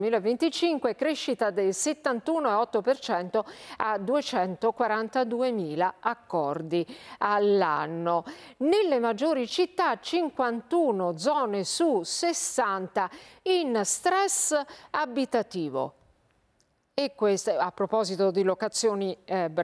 2025, crescita del 71,8% a 242.000 accordi all'anno. Nelle maggiori città 51 zone su 60 in stress abitativo. E questo a proposito di locazioni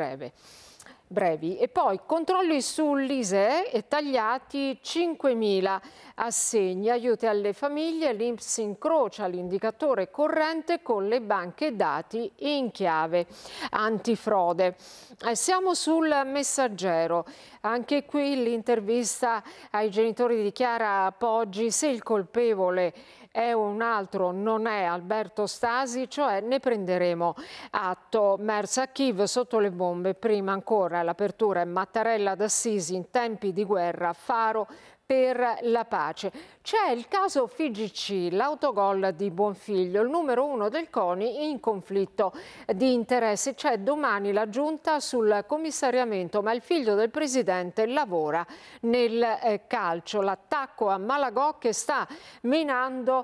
brevi. E poi controlli sull'ISEE e tagliati 5.000 assegni, aiuti alle famiglie, l'INPS incrocia l'indicatore corrente con le banche dati in chiave antifrode. Siamo sul Messaggero, anche qui l'intervista ai genitori di Chiara Poggi, se il colpevole è un altro, non è Alberto Stasi, cioè ne prenderemo atto. Mers a Kiev sotto le bombe, prima ancora l'apertura è Mattarella d'Assisi in tempi di guerra, faro per la pace. C'è il caso FIGC, l'autogol di Buonfiglio, il numero 1 del CONI in conflitto di interessi. C'è domani la giunta sul commissariamento, ma il figlio del presidente lavora nel calcio. L'attacco a Malagò che sta minando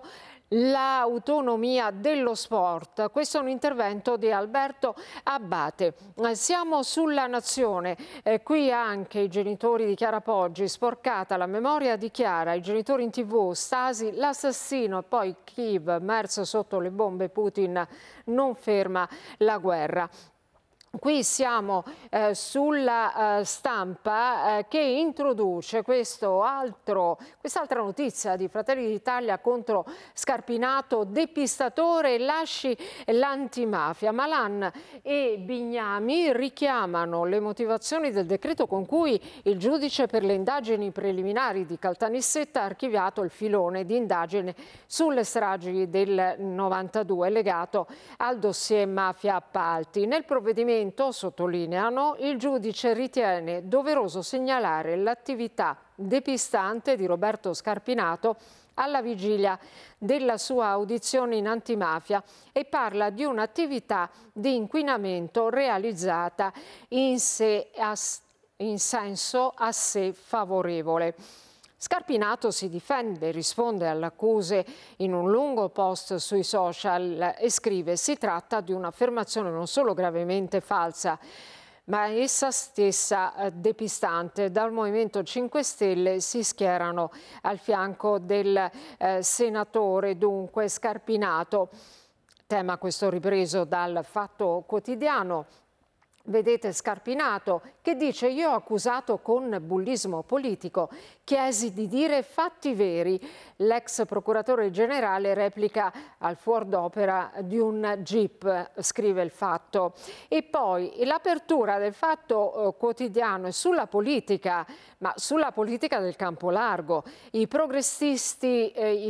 l'autonomia dello sport. Questo è un intervento di Alberto Abbate. Siamo sulla Nazione, qui anche i genitori di Chiara Poggi, sporcata la memoria di Chiara, i genitori in TV, Stasi, l'assassino, e poi Kiev, Mers sotto le bombe, Putin non ferma la guerra. Qui siamo sulla Stampa che introduce quest'altra notizia di Fratelli d'Italia contro Scarpinato, depistatore, lasci l'antimafia. Malan e Bignami richiamano le motivazioni del decreto con cui il giudice per le indagini preliminari di Caltanissetta ha archiviato il filone di indagine sulle stragi del 92 legato al dossier mafia appalti. Nel provvedimento, sottolineano, il giudice ritiene doveroso segnalare l'attività depistante di Roberto Scarpinato alla vigilia della sua audizione in antimafia e parla di un'attività di inquinamento realizzata in senso a sé favorevole. Scarpinato si difende, risponde alle accuse in un lungo post sui social e scrive: si tratta di un'affermazione non solo gravemente falsa, ma essa stessa depistante. Dal Movimento 5 Stelle si schierano al fianco del senatore, dunque Scarpinato. Tema questo ripreso dal Fatto Quotidiano. Vedete Scarpinato che dice: io ho accusato con bullismo politico, chiesi di dire fatti veri. L'ex procuratore generale replica al fuor d'opera di un GIP, scrive il Fatto. E poi l'apertura del Fatto Quotidiano è sulla politica, ma sulla politica del campo largo. I progressisti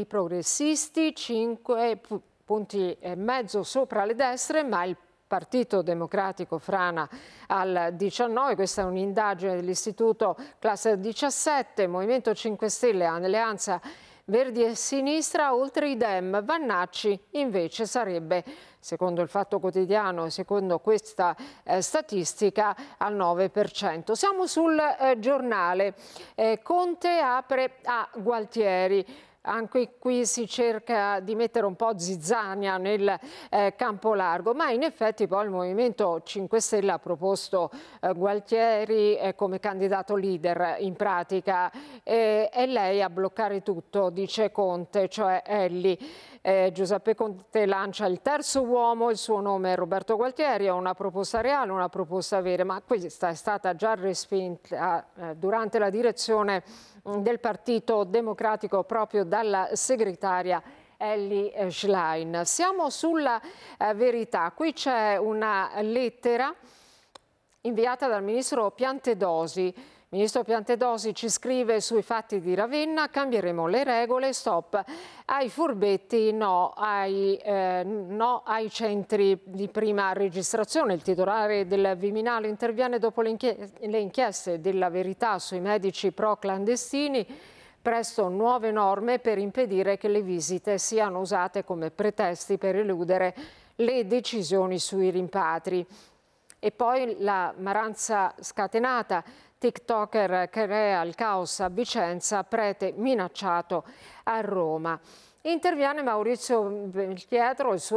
5,5 punti sopra le destre, ma il Partito Democratico frana al 19, questa è un'indagine dell'Istituto Cluster 17, Movimento 5 Stelle, Alleanza Verdi e Sinistra, oltre i Dem, Vannacci invece sarebbe, secondo il Fatto Quotidiano e secondo questa statistica, al 9%. Siamo sul Giornale, Conte apre a Gualtieri. Anche qui si cerca di mettere un po' zizzania nel campo largo, ma in effetti poi il Movimento 5 Stelle ha proposto Gualtieri come candidato leader in pratica. È lei a bloccare tutto, dice Conte, cioè Elli. Giuseppe Conte lancia il terzo uomo, il suo nome è Roberto Gualtieri, è una proposta reale, una proposta vera, ma questa è stata già respinta durante la direzione del Partito Democratico proprio dalla segretaria Elly Schlein. Siamo sulla Verità, qui c'è una lettera inviata dal ministro Piantedosi. Ministro Piantedosi ci scrive sui fatti di Ravenna: cambieremo le regole, stop ai furbetti, no ai centri di prima registrazione. Il titolare del Viminale interviene dopo le inchieste della Verità sui medici pro clandestini. Presto nuove norme per impedire che le visite siano usate come pretesti per eludere le decisioni sui rimpatri. E poi la Maranza scatenata, TikToker crea il caos a Vicenza, prete minacciato a Roma. Interviene Maurizio Belpietro, il suo